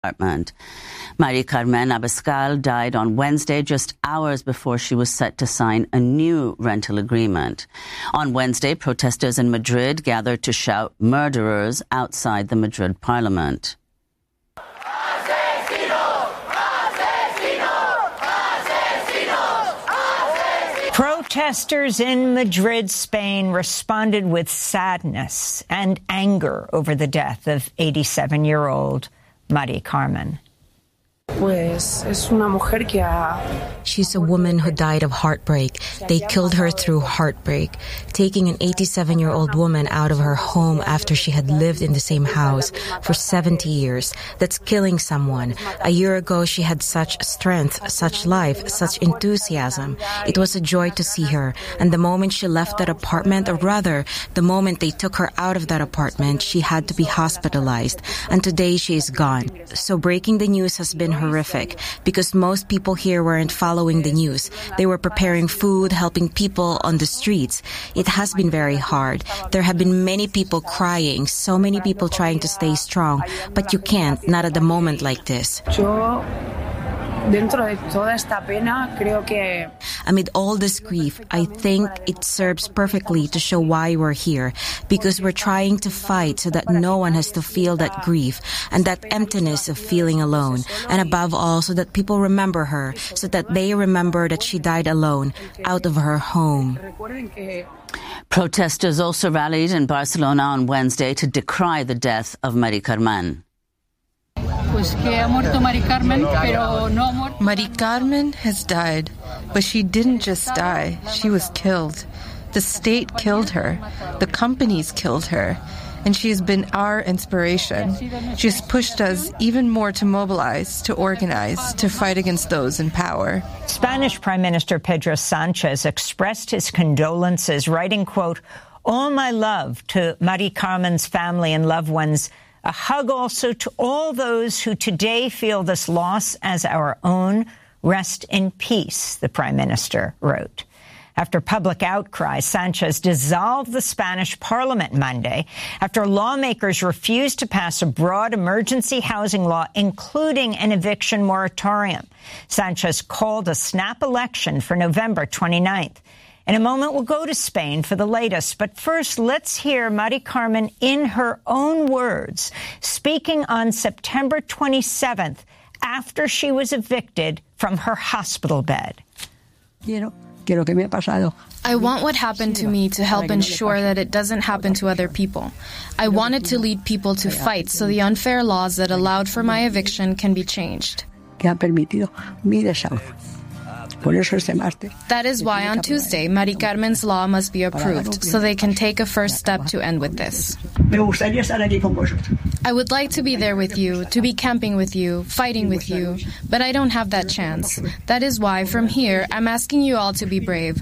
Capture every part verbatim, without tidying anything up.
apartment. Mari Carmen Abascal died on Wednesday, just hours before she was set to sign a new rental agreement. On Wednesday, protesters in Madrid gathered to shout "murderers" outside the Madrid parliament. Protesters in Madrid, Spain, responded with sadness and anger over the death of eighty-seven-year-old Mari Carmen. She's a woman who died of heartbreak. They killed her through heartbreak, taking an eighty-seven-year-old woman out of her home after she had lived in the same house for seventy years. That's killing someone. A year ago, she had such strength, such life, such enthusiasm. It was a joy to see her. And the moment she left that apartment, or rather, the moment they took her out of that apartment, she had to be hospitalized. And today she is gone. So breaking the news has been horrific because most people here weren't following the news. They were preparing food, helping people on the streets. It has been very hard. There have been many people crying, so many people trying to stay strong, but you can't, not at a moment like this. Amid all this grief, I think it serves perfectly to show why we're here, because we're trying to fight so that no one has to feel that grief and that emptiness of feeling alone, and above all, so that people remember her, so that they remember that she died alone, out of her home. Protesters also rallied in Barcelona on Wednesday to decry the death of Mari Carmen. Mari Carmen has died, but she didn't just die. She was killed. The state killed her. The companies killed her. And she has been our inspiration. She has pushed us even more to mobilize, to organize, to fight against those in power. Spanish Prime Minister Pedro Sanchez expressed his condolences, writing, quote, "All my love to Mari Carmen's family and loved ones. A hug also to all those who today feel this loss as our own. Rest in peace," the Prime Minister wrote. After public outcry, Sanchez dissolved the Spanish parliament Monday after lawmakers refused to pass a broad emergency housing law, including an eviction moratorium. Sanchez called a snap election for November twenty-ninth. In a moment, we'll go to Spain for the latest. But first, let's hear Mari Carmen in her own words, speaking on September twenty-seventh after she was evicted from her hospital bed. I want what happened to me to help ensure that it doesn't happen to other people. I wanted to lead people to fight so the unfair laws that allowed for my eviction can be changed. That is why on Tuesday, Mari Carmen's law must be approved so they can take a first step to end with this. I would like to be there with you, to be camping with you, fighting with you, but I don't have that chance. That is why, from here, I'm asking you all to be brave.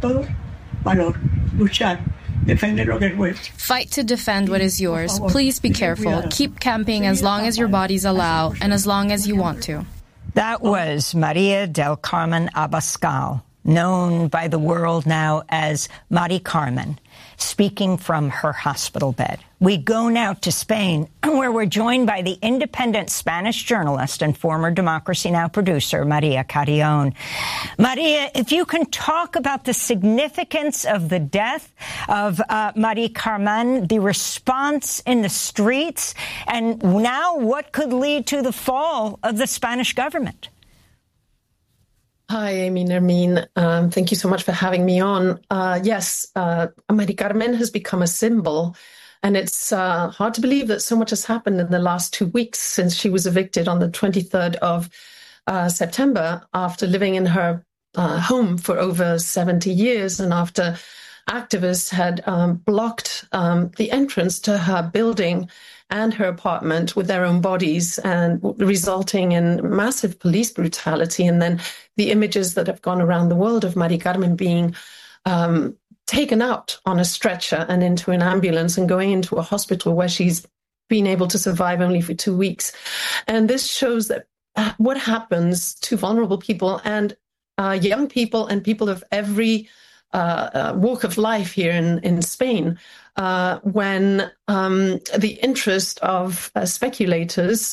Fight to defend what is yours. Please be careful. Keep camping as long as your bodies allow and as long as you want to. That was Maria del Carmen Abascal, known by the world now as Mari Carmen, speaking from her hospital bed. We go now to Spain, where we're joined by the independent Spanish journalist and former Democracy Now! Producer, Maria Carrion. Maria, if you can talk about the significance of the death of uh, Mari Carmen, the response in the streets, and now what could lead to the fall of the Spanish government. Hi, Amy Nermeen. Um, thank you so much for having me on. Uh, yes, uh, Mari Carmen has become a symbol, and it's uh, hard to believe that so much has happened in the last two weeks since she was evicted on the twenty-third of uh, September after living in her uh, home for over seventy years and after activists had um, blocked um, the entrance to her building and her apartment with their own bodies, and resulting in massive police brutality. And then the images that have gone around the world of Mari Carmen being um, taken out on a stretcher and into an ambulance and going into a hospital where she's been able to survive only for two weeks. And this shows that uh, what happens to vulnerable people and uh, young people and people of every uh, uh, walk of life here in, in Spain, Uh, when um, the interest of uh, speculators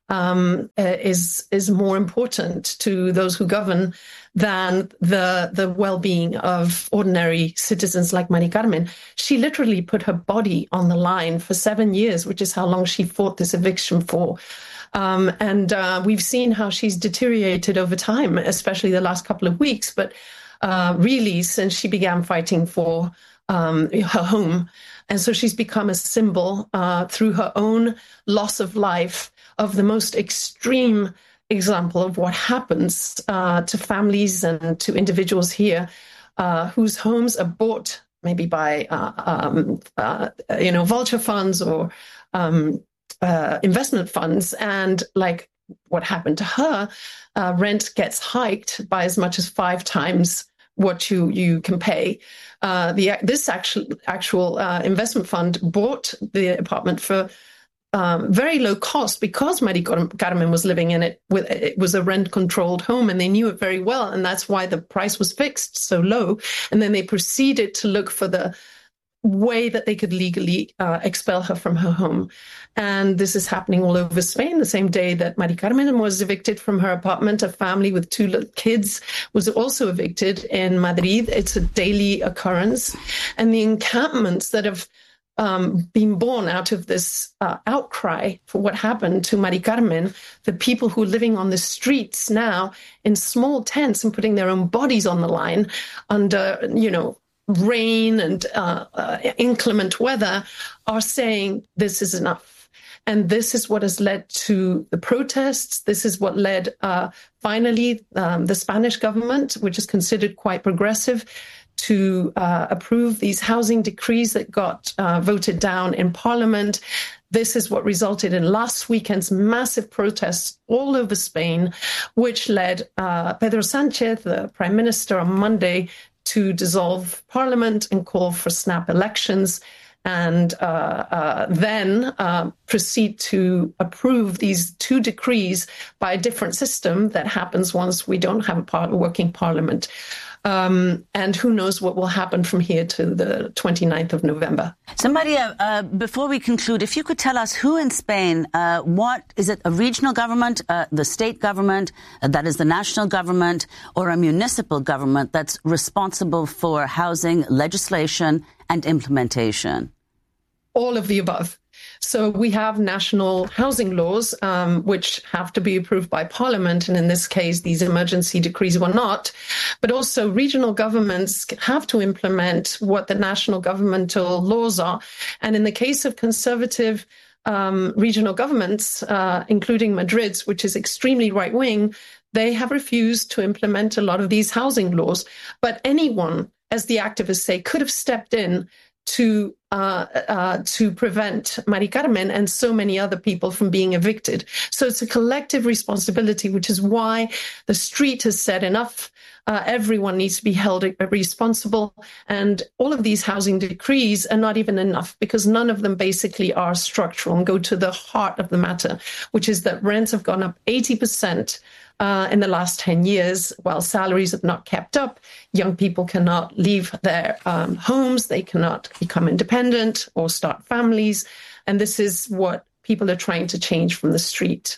um, is is more important to those who govern than the the well-being of ordinary citizens like Mari Carmen. She literally put her body on the line for seven years, which is how long she fought this eviction for. Um, and uh, we've seen how she's deteriorated over time, especially the last couple of weeks, but uh, really since she began fighting for um, her home. And so she's become a symbol uh, through her own loss of life of the most extreme example of what happens uh, to families and to individuals here uh, whose homes are bought maybe by, uh, um, uh, you know, vulture funds or um, uh, investment funds. And like what happened to her, uh, rent gets hiked by as much as five times what you, you can pay. Uh, the this actual actual uh, investment fund bought the apartment for um, very low cost because Mari Carmen was living in it. With it was a rent-controlled home, and they knew it very well, and that's why the price was fixed so low. And then they proceeded to look for the way that they could legally uh, expel her from her home. And this is happening all over Spain. The same day that Mari Carmen was evicted from her apartment, a family with two little kids was also evicted in Madrid. It's a daily occurrence. And the encampments that have um, been born out of this uh, outcry for what happened to Mari Carmen, the people who are living on the streets now in small tents and putting their own bodies on the line under, you know, rain and uh, uh, inclement weather, are saying this is enough. And this is what has led to the protests. This is what led, uh, finally, um, the Spanish government, which is considered quite progressive, to uh, approve these housing decrees that got uh, voted down in Parliament. This is what resulted in last weekend's massive protests all over Spain, which led uh, Pedro Sánchez, the Prime Minister, on Monday to dissolve Parliament and call for snap elections, and uh, uh, then uh, proceed to approve these two decrees by a different system that happens once we don't have a, par- a working Parliament. Um, and who knows what will happen from here to the twenty-ninth of November. So, Maria, uh, before we conclude, if you could tell us who in Spain, uh, what, is it a regional government, uh, the state government, uh, that is the national government, or a municipal government that's responsible for housing legislation and implementation? All of the above. So we have national housing laws, um, which have to be approved by Parliament. And in this case, these emergency decrees were not. But also regional governments have to implement what the national governmental laws are. And in the case of conservative um, regional governments, uh, including Madrid's, which is extremely right-wing, they have refused to implement a lot of these housing laws. But anyone, as the activists say, could have stepped in to uh, uh, to prevent Mari Carmen and so many other people from being evicted. So it's a collective responsibility, which is why the street has said enough. Uh, everyone needs to be held responsible. And all of these housing decrees are not even enough because none of them basically are structural and go to the heart of the matter, which is that rents have gone up eighty percent Uh, in the last ten years, while salaries have not kept up. Young people cannot leave their um, homes, they cannot become independent or start families. And this is what people are trying to change from the street.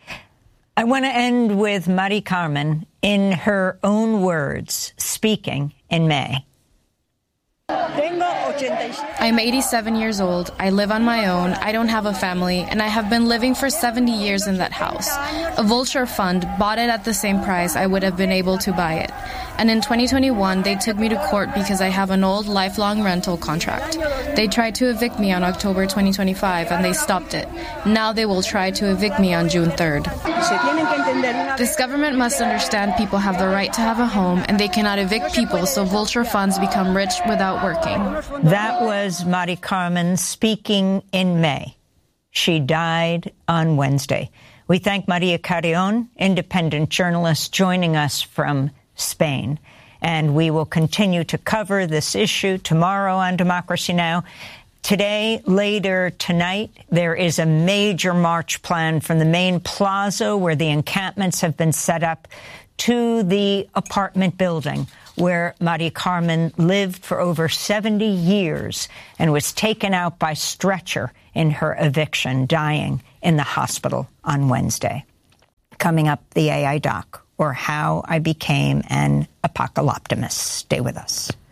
I want to end with Mari Carmen in her own words, speaking in May. I'm eighty-seven years old. I live on my own. I don't have a family, and I have been living for seventy years in that house. A vulture fund bought it at the same price I would have been able to buy it. And in twenty twenty-one, they took me to court because I have an old lifelong rental contract. They tried to evict me on October twenty twenty-five, and they stopped it. Now they will try to evict me on June third. This government must understand people have the right to have a home, and they cannot evict people so vulture funds become rich without working. That was Mari Carmen speaking in May. She died on Wednesday. We thank Maria Carrion, independent journalist, joining us from Spain. And we will continue to cover this issue tomorrow on Democracy Now! Today, later tonight, there is a major march planned from the main plaza where the encampments have been set up to the apartment building where Mari Carmen lived for over seventy years and was taken out by stretcher in her eviction, dying in the hospital on Wednesday. Coming up, the A I Doc, or How I Became an Apocalyptimist. Stay with us.